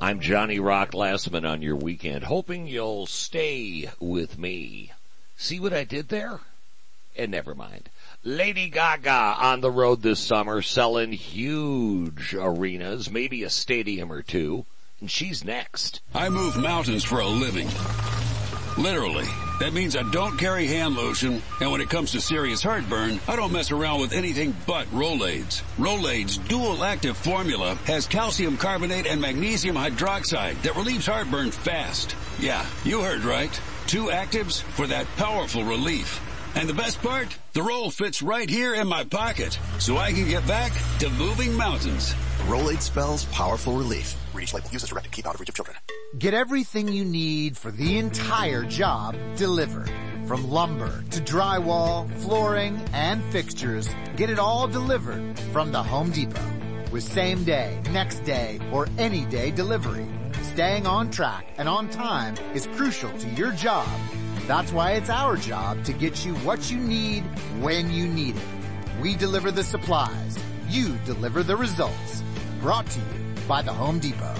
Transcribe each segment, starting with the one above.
I'm Johnny Rock Lassman on your weekend, hoping you'll stay with me. See what I did there? And never mind. Lady Gaga on the road this summer, selling huge arenas, maybe a stadium or two, and she's next. I move mountains for a living. Literally. That means I don't carry hand lotion, and when it comes to serious heartburn, I don't mess around with anything but Rolaids. Rolaids' dual-active formula has calcium carbonate and magnesium hydroxide that relieves heartburn fast. Yeah, you heard right. 2 actives for that powerful relief. And the best part? The roll fits right here in my pocket, so I can get back to moving mountains. Rolade spells powerful relief. Read each label. Use as directed. Keep out of reach of children. Get everything you need for the entire job delivered. From lumber to drywall, flooring, and fixtures, get it all delivered from the Home Depot. With same day, next day, or any day delivery. Staying on track and on time is crucial to your job. That's why it's our job to get you what you need when you need it. We deliver the supplies. You deliver the results. Brought to you by the Home Depot.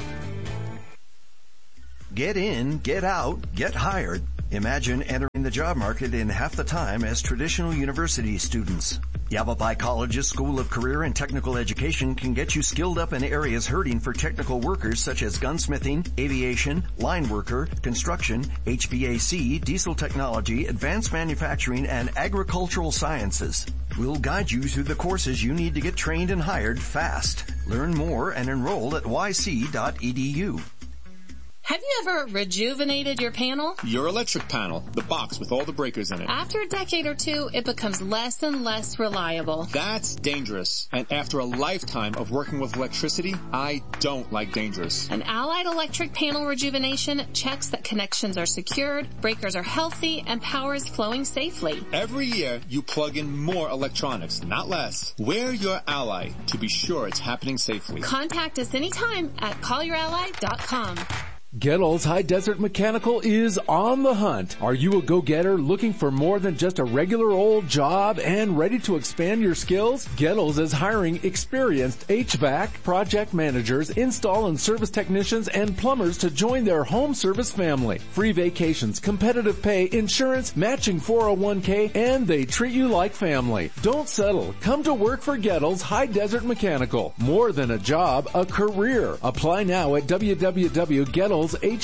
Get in, get out, get hired. Imagine entering the job market in half the time as traditional university students. Yavapai College's School of Career and Technical Education can get you skilled up in areas hurting for technical workers such as gunsmithing, aviation, line worker, construction, HVAC, diesel technology, advanced manufacturing, and agricultural sciences. We'll guide you through the courses you need to get trained and hired fast. Learn more and enroll at yc.edu. Have you ever rejuvenated your panel? Your electric panel, the box with all the breakers in it. After a decade or two, it becomes less and less reliable. That's dangerous. And after a lifetime of working with electricity, I don't like dangerous. An Allied Electric Panel Rejuvenation checks that connections are secured, breakers are healthy, and power is flowing safely. Every year, you plug in more electronics, not less. We're your ally to be sure it's happening safely. Contact us anytime at callyourally.com. Gettles High Desert Mechanical is on the hunt. Are you a go-getter looking for more than just a regular old job and ready to expand your skills? Gettles is hiring experienced HVAC, project managers, install and service technicians, and plumbers to join their home service family. Free vacations, competitive pay, insurance, matching 401k, and they treat you like family. Don't settle. Come to work for Gettles High Desert Mechanical. More than a job, a career. Apply now at www.gettles.com.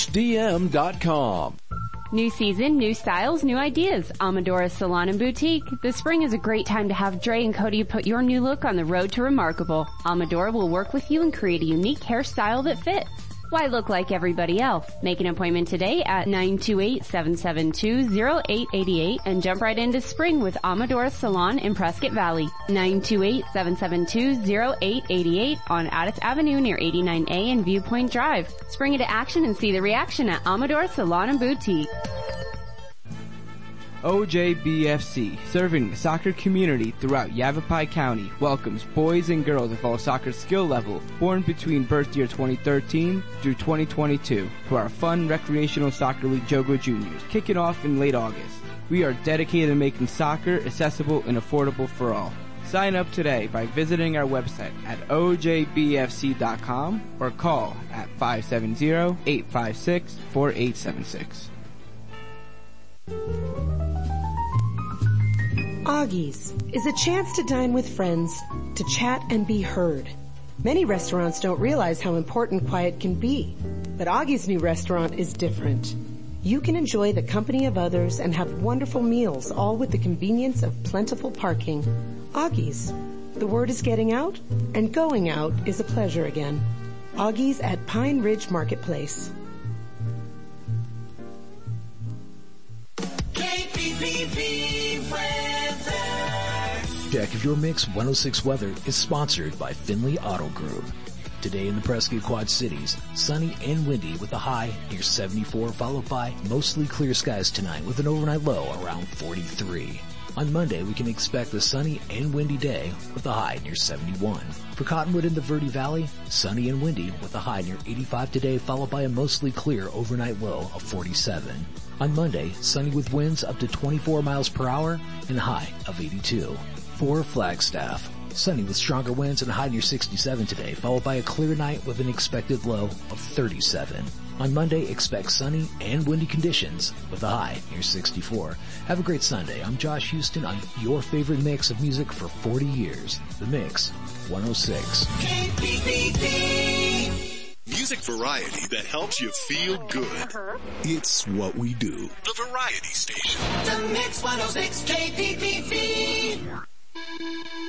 New season, new styles, new ideas. Amadora Salon and Boutique. This spring is a great time to have Dre and Cody put your new look on the road to remarkable. Amadora will work with you and create a unique hairstyle that fits. Why look like everybody else? Make an appointment today at 928-772-0888 and jump right into spring with Amadora Salon in Prescott Valley. 928-772-0888 on Addis Avenue near 89A and Viewpoint Drive. Spring into action and see the reaction at Amadora Salon and Boutique. OJBFC, serving the soccer community throughout Yavapai County, welcomes boys and girls of all soccer skill level born between birth year 2013 through 2022 to our fun recreational soccer league Jogo Juniors, kicking off in late August. We are dedicated to making soccer accessible and affordable for all. Sign up today by visiting our website at ojbfc.com or call at 570-856-4876. Augie's is a chance to dine with friends, to chat and be heard. Many restaurants don't realize how important quiet can be, but Augie's new restaurant is different. You can enjoy the company of others and have wonderful meals, all with the convenience of plentiful parking. Augie's. The word is getting out, and going out is a pleasure again. Augie's at Pine Ridge Marketplace. KPPP weather. Check of Your Mix 106 weather is sponsored by Finley Auto Group. Today in the Prescott Quad Cities, sunny and windy with a high near 74, followed by mostly clear skies tonight with an overnight low around 43. On Monday, we can expect a sunny and windy day with a high near 71. For Cottonwood in the Verde Valley, sunny and windy with a high near 85 today, followed by a mostly clear overnight low of 47. On Monday, sunny with winds up to 24 miles per hour and a high of 82. For Flagstaff, Sunny with stronger winds and a high near 67 today, followed by a clear night with an expected low of 37. On Monday, expect sunny and windy conditions with a high near 64. Have a great Sunday. I'm Josh Houston on your favorite mix of music for 40 years. The Mix 106. KPPP. Music variety that helps you feel good. It's what we do. The Variety Station. The Mix 106 KPPP.